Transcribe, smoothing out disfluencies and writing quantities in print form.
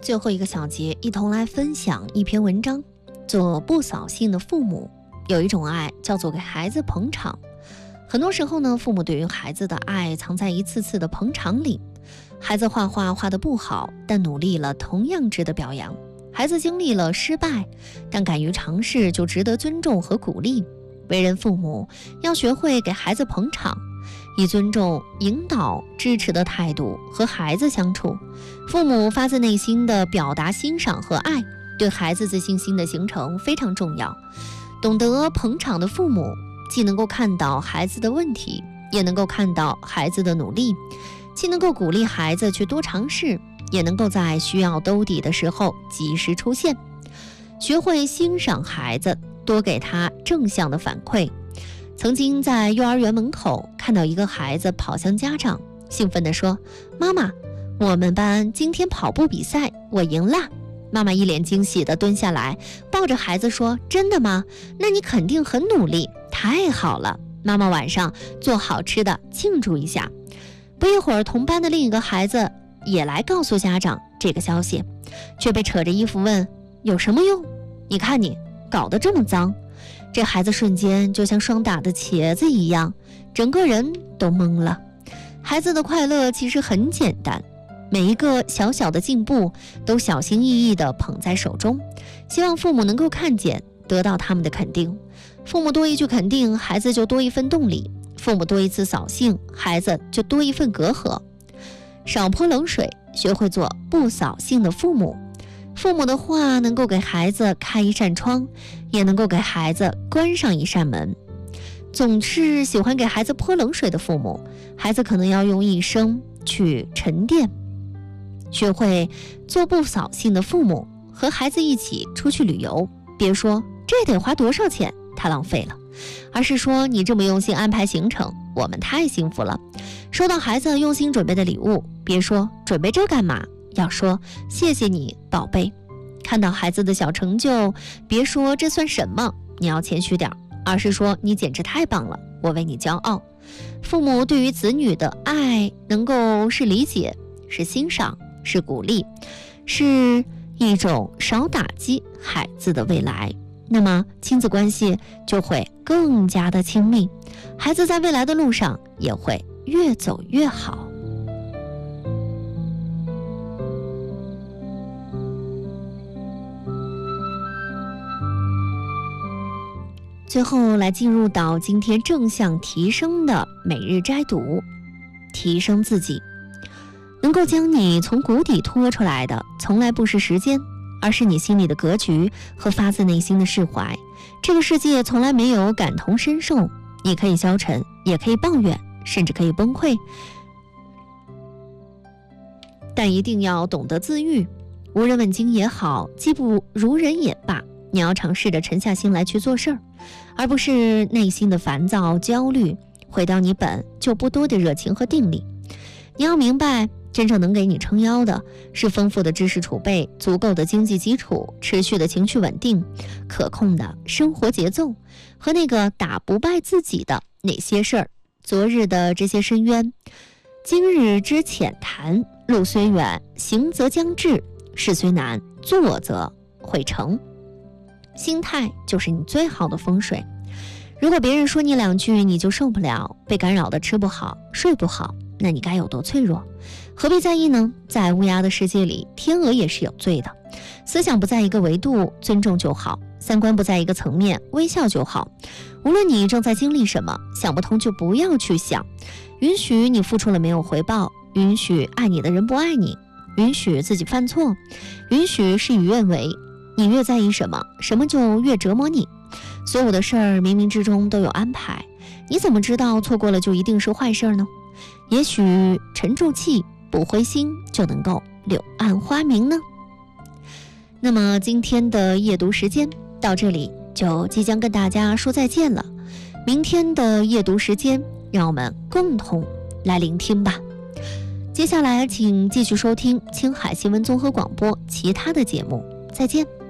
最后一个小节，一同来分享一篇文章。做不扫兴的父母，有一种爱叫做给孩子捧场。很多时候呢，父母对于孩子的爱藏在一次次的捧场里。孩子画画画得不好，但努力了同样值得表扬。孩子经历了失败，但敢于尝试就值得尊重和鼓励。为人父母要学会给孩子捧场，以尊重、引导、支持的态度和孩子相处。父母发自内心的表达欣赏和爱，对孩子自信心的形成非常重要。懂得捧场的父母，既能够看到孩子的问题，也能够看到孩子的努力，既能够鼓励孩子去多尝试，也能够在需要兜底的时候及时出现。学会欣赏孩子，多给他正向的反馈。曾经在幼儿园门口看到一个孩子跑向家长，兴奋地说：妈妈，我们班今天跑步比赛我赢啦！妈妈一脸惊喜地蹲下来，抱着孩子说：真的吗？那你肯定很努力，太好了！妈妈晚上做好吃的庆祝一下。不一会儿，同班的另一个孩子也来告诉家长这个消息，却被扯着衣服问：有什么用？你看你搞得这么脏。这孩子瞬间就像霜打的茄子一样，整个人都懵了。孩子的快乐其实很简单，每一个小小的进步都小心翼翼地捧在手中，希望父母能够看见，得到他们的肯定。父母多一句肯定，孩子就多一份动力；父母多一次扫兴，孩子就多一份隔阂。少泼冷水，学会做不扫兴的父母。父母的话能够给孩子开一扇窗，也能够给孩子关上一扇门。总是喜欢给孩子泼冷水的父母，孩子可能要用一生去沉淀。学会做不扫兴的父母，和孩子一起出去旅游，别说这得花多少钱，太浪费了，而是说你这么用心安排行程，我们太幸福了。收到孩子用心准备的礼物，别说准备这干嘛，要说谢谢你宝贝。看到孩子的小成就，别说这算什么，你要谦虚点，而是说你简直太棒了，我为你骄傲。父母对于子女的爱能够是理解，是欣赏，是鼓励，是一种少打击孩子的未来，那么亲子关系就会更加的亲密，孩子在未来的路上也会越走越好。最后来进入到今天正向提升的每日摘读。提升自己，能够将你从谷底拖出来的从来不是时间，而是你心里的格局和发自内心的释怀。这个世界从来没有感同身受，你可以消沉，也可以抱怨，甚至可以崩溃，但一定要懂得自愈。无人问津也好，技不如人也罢，你要尝试着沉下心来去做事儿，而不是内心的烦躁焦虑毁掉你本就不多的热情和定力。你要明白，真正能给你撑腰的是丰富的知识储备，足够的经济基础，持续的情绪稳定，可控的生活节奏，和那个打不败自己的哪些事儿。昨日的这些深渊，今日之浅谈。路虽远，行则将至，事虽难，做则会成。心态就是你最好的风水。如果别人说你两句你就受不了，被干扰的吃不好睡不好，那你该有多脆弱？何必在意呢？在乌鸦的世界里，天鹅也是有罪的。思想不在一个维度，尊重就好；三观不在一个层面，微笑就好。无论你正在经历什么，想不通就不要去想。允许你付出了没有回报，允许爱你的人不爱你，允许自己犯错，允许事与愿违。你越在意什么，什么就越折磨你。所有的事儿冥冥之中都有安排，你怎么知道错过了就一定是坏事呢？也许沉住气不灰心就能够柳暗花明呢。那么今天的夜读时间到这里就即将跟大家说再见了。明天的夜读时间让我们共同来聆听吧。接下来请继续收听青海新闻综合广播其他的节目，再见。